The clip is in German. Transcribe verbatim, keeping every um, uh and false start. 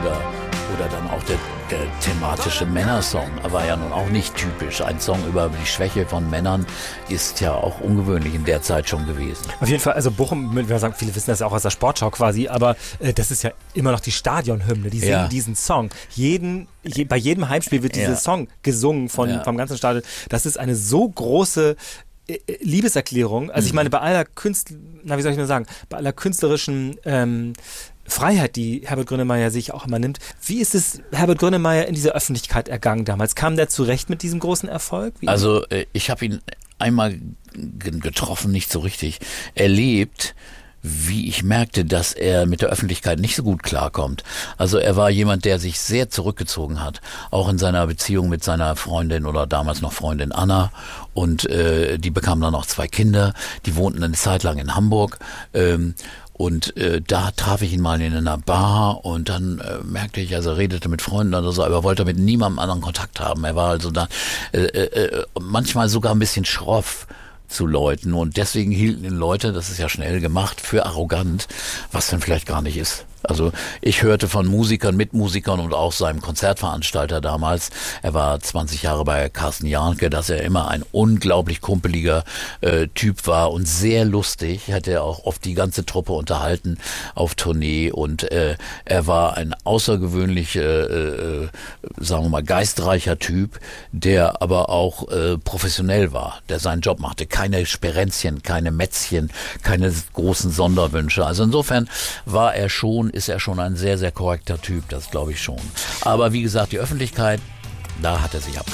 oder, oder dann auch der, der thematische Männersong war ja nun auch nicht typisch. Ein Song über die Schwäche von Männern ist ja auch ungewöhnlich in der Zeit schon gewesen. Auf jeden Fall, also Bochum, wir sagen, viele wissen das ja auch aus der Sportschau quasi, aber äh, das ist ja immer noch die Stadionhymne, die singen Ja. diesen Song. Jeden, je, bei jedem Heimspiel wird dieser Ja. Song gesungen von, Ja. vom ganzen Stadion. Das ist eine so große äh, Liebeserklärung. Also ich meine, bei aller Künstler, na wie soll ich nur sagen, bei aller künstlerischen ähm, Freiheit, die Herbert Grönemeyer sich auch immer nimmt. Wie ist es Herbert Grönemeyer in dieser Öffentlichkeit ergangen damals? Kam der zurecht mit diesem großen Erfolg? Wie Also äh, ich habe ihn einmal g- getroffen, nicht so richtig erlebt, wie ich merkte, dass er mit der Öffentlichkeit nicht so gut klarkommt. Also er war jemand, der sich sehr zurückgezogen hat, auch in seiner Beziehung mit seiner Freundin oder damals noch Freundin Anna, und äh, die bekamen dann auch zwei Kinder, die wohnten eine Zeit lang in Hamburg, ähm, und äh, da traf ich ihn mal in einer Bar und dann äh, merkte ich, also er redete mit Freunden oder so, aber er wollte mit niemandem anderen Kontakt haben. Er war also da äh, äh, manchmal sogar ein bisschen schroff zu Leuten, und deswegen hielten ihn Leute, das ist ja schnell gemacht, für arrogant, was dann vielleicht gar nicht ist. Also ich hörte von Musikern, Mitmusikern und auch seinem Konzertveranstalter damals, er war zwanzig Jahre bei Carsten Jahnke, dass er immer ein unglaublich kumpeliger äh, Typ war und sehr lustig, hat er auch oft die ganze Truppe unterhalten auf Tournee, und äh, er war ein außergewöhnlich, äh, äh, sagen wir mal, geistreicher Typ, der aber auch äh, professionell war, der seinen Job machte. Keine Sperenzchen, keine Mätzchen, keine großen Sonderwünsche. Also insofern war er schon, ist er schon ein sehr, sehr korrekter Typ, das glaube ich schon. Aber wie gesagt, die Öffentlichkeit, da hat er sich ab